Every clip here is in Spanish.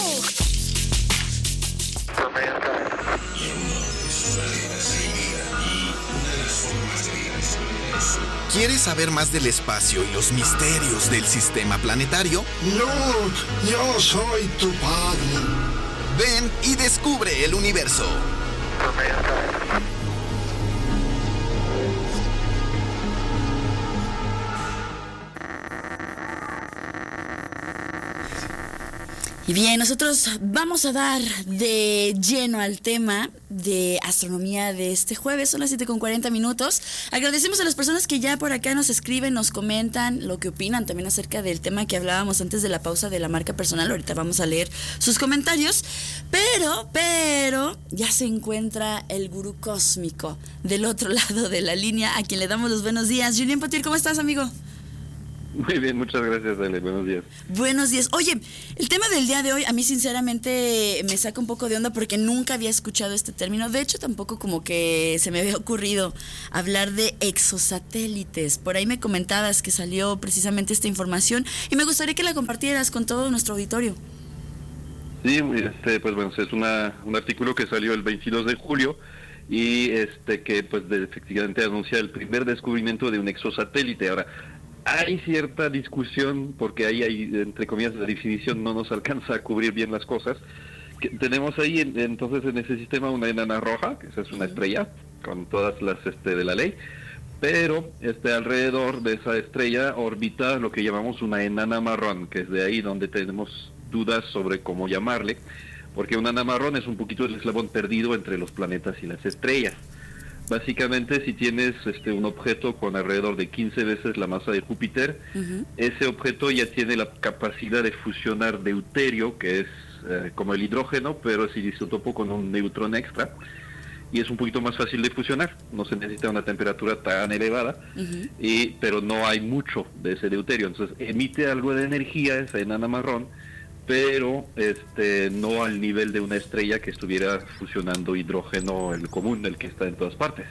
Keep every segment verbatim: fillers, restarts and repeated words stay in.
¿Quieres saber más del espacio y los misterios del sistema planetario? No, yo soy tu padre. Ven y descubre el universo. Y bien, nosotros vamos a dar de lleno al tema de astronomía de este jueves. Son las siete con cuarenta minutos. Agradecemos a las personas que ya por acá nos escriben, nos comentan lo que opinan también acerca del tema que hablábamos antes de la pausa de la marca personal. Ahorita vamos a leer sus comentarios. Pero, pero, ya se encuentra el gurú cósmico del otro lado de la línea, a quien le damos los buenos días. Julien Potier, ¿cómo estás, amigo? Muy bien, muchas gracias, Ale. Buenos días. Buenos días. Oye, el tema del día de hoy a mí sinceramente me saca un poco de onda porque nunca había escuchado este término. De hecho, tampoco como que se me había ocurrido hablar de exosatélites. Por ahí me comentabas que salió precisamente esta información y me gustaría que la compartieras con todo nuestro auditorio. Sí, este, pues bueno, es una, un artículo que salió el veintidós de julio y este que pues de, efectivamente anuncia el primer descubrimiento de un exosatélite. Ahora, hay cierta discusión, porque ahí hay, entre comillas, la definición no nos alcanza a cubrir bien las cosas. Que tenemos ahí en, entonces en ese sistema una enana roja, que esa es una estrella, con todas las este de la ley, pero este alrededor de esa estrella orbita lo que llamamos una enana marrón, que es de ahí donde tenemos dudas sobre cómo llamarle, porque una enana marrón es un poquito el eslabón perdido entre los planetas y las estrellas. Básicamente, si tienes este un objeto con alrededor de quince veces la masa de Júpiter, uh-huh. ese objeto ya tiene la capacidad de fusionar deuterio, que es eh, como el hidrógeno, pero es isótopo con un neutrón extra, y es un poquito más fácil de fusionar, no se necesita una temperatura tan elevada, uh-huh. y pero no hay mucho de ese deuterio, entonces emite algo de energía esa enana marrón, pero este no al nivel de una estrella que estuviera fusionando hidrógeno, el común, el que está en todas partes.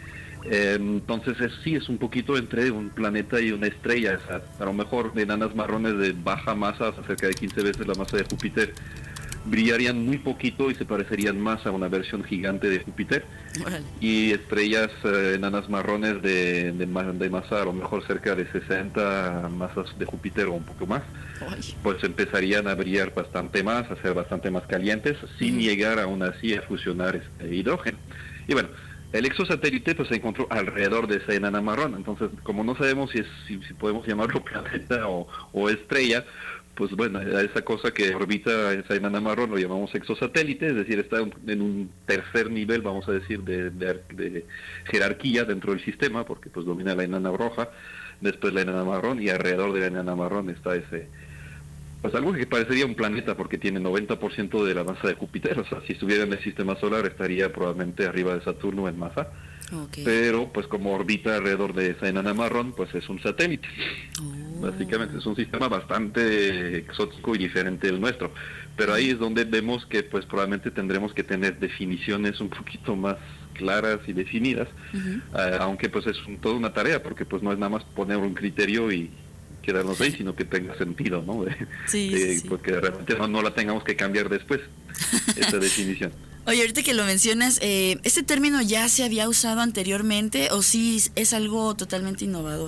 Eh, entonces es, sí, es un poquito entre un planeta y una estrella. O sea, a lo mejor enanas marrones de baja masa, cerca de quince veces la masa de Júpiter, brillarían muy poquito y se parecerían más a una versión gigante de Júpiter. Bueno. Y estrellas eh, enanas marrones de, de, de masa a lo mejor cerca de sesenta masas de Júpiter o un poco más, Ay. pues empezarían a brillar bastante más, a ser bastante más calientes, sin mm. llegar aún así a fusionar este hidrógeno. Y bueno, el exosatélite pues se encontró alrededor de esa enana marrón. Entonces, como no sabemos si, es, si, si podemos llamarlo planeta o, o estrella, pues bueno, a esa cosa que orbita esa enana marrón lo llamamos exosatélite, es decir, está en un tercer nivel, vamos a decir, de, de, de jerarquía dentro del sistema, porque pues domina la enana roja, después la enana marrón, y alrededor de la enana marrón está ese, pues algo que parecería un planeta, porque tiene noventa por ciento de la masa de Júpiter. O sea, si estuviera en el sistema solar estaría probablemente arriba de Saturno en masa. Okay. Pero pues como orbita alrededor de esa enana marrón, pues es un satélite. Oh. Básicamente es un sistema bastante exótico y diferente del nuestro, pero ahí es donde vemos que pues probablemente tendremos que tener definiciones un poquito más claras y definidas, uh-huh. uh, aunque pues es un, toda una tarea, porque pues no es nada más poner un criterio y quedarnos ahí, sino que tenga sentido, ¿no? De, sí, de, sí. Porque realmente no, no la tengamos que cambiar después, esa definición. Oye, ahorita que lo mencionas, eh, ¿este término ya se había usado anteriormente o sí es algo totalmente innovador?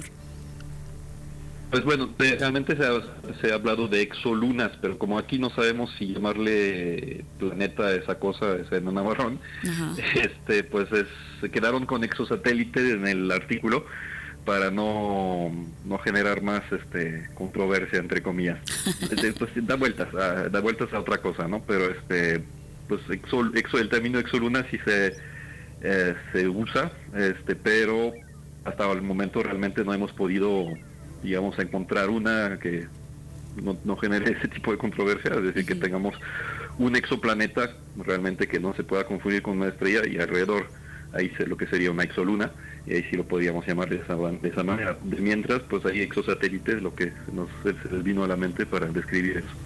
Pues bueno, realmente se ha, se ha hablado de exolunas, pero como aquí no sabemos si llamarle planeta a esa cosa, esa enana marrón, este, pues es, se quedaron con exosatélite en el artículo para no, no generar más este controversia, entre comillas. Pues da vueltas, a, da vueltas a otra cosa, ¿no? Pero este pues exo, exo, el término exoluna sí se eh, se usa, este pero hasta el momento realmente no hemos podido, digamos, encontrar una que no, no genere ese tipo de controversia, es decir, uh-huh. que tengamos un exoplaneta realmente que no se pueda confundir con una estrella y alrededor ahí se, lo que sería una exoluna, y ahí sí lo podríamos llamar de esa, de esa manera. De mientras, pues hay exosatélites, lo que nos, se les vino a la mente para describir eso.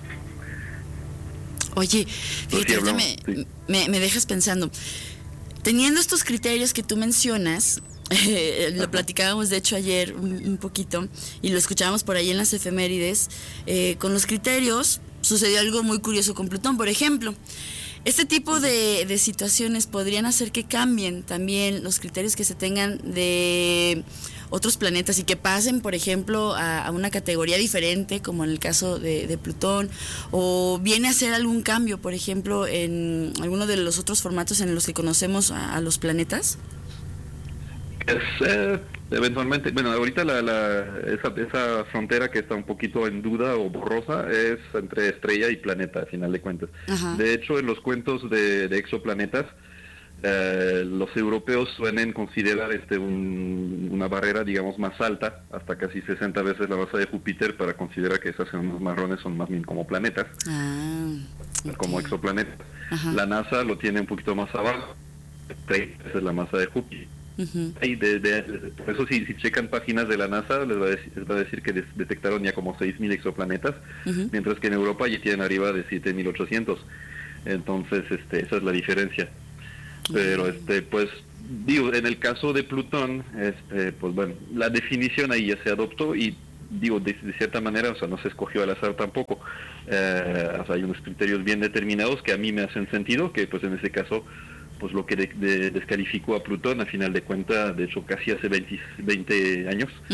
Oye, fíjate, ahorita me, sí. me, me dejas pensando, teniendo estos criterios que tú mencionas, eh, lo platicábamos de hecho ayer un, un poquito, y lo escuchábamos por ahí en las efemérides, eh, con los criterios sucedió algo muy curioso con Plutón, por ejemplo. Este tipo de, de situaciones podrían hacer que cambien también los criterios que se tengan de otros planetas y que pasen, por ejemplo, a, a una categoría diferente, como en el caso de, de Plutón, o viene a hacer algún cambio, por ejemplo, en alguno de los otros formatos en los que conocemos a, a los planetas. Es, eh, eventualmente, bueno, ahorita la, la, esa, esa frontera que está un poquito en duda o borrosa es entre estrella y planeta, a final de cuentas. Ajá. De hecho, en los cuentos de, de exoplanetas, eh, los europeos suelen considerar este un, una barrera, digamos, más alta, hasta casi sesenta veces la masa de Júpiter, para considerar que esas enanas marrones son más bien como planetas, Ah, okay. como exoplanetas. Ajá. La NASA lo tiene un poquito más abajo, treinta veces la masa de Júpiter. Uh-huh. Y de, de, de, por eso si, si checan páginas de la NASA les va a decir, les va a decir que des, detectaron ya como seis mil exoplanetas, Uh-huh. mientras que en Europa ya tienen arriba de siete mil ochocientos. Entonces este esa es la diferencia. Pero este pues digo, en el caso de Plutón, este pues bueno, la definición ahí ya se adoptó y digo de, de cierta manera, o sea, no se escogió al azar tampoco. Eh, o sea, hay unos criterios bien determinados que a mí me hacen sentido, que pues en ese caso pues lo que de, de, descalificó a Plutón, a final de cuentas, de hecho casi hace veinte, veinte años,